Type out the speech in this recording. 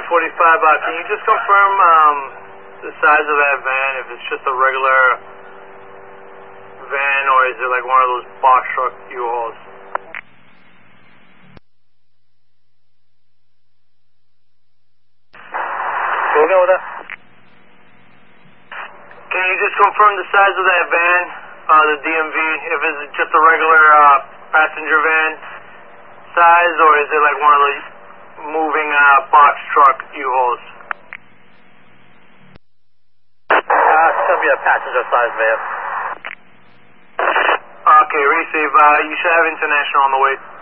945, can you just confirm the size of that van, if it's just a regular van or is it like one of those box truck U-Hauls? We'll go with that. Can you just confirm the size of that van, the DMV, if it's just a regular passenger van size or is it like one of those moving box truck U-Hauls? It's going to be a passenger size van. Okay, receive. You should have international on the way.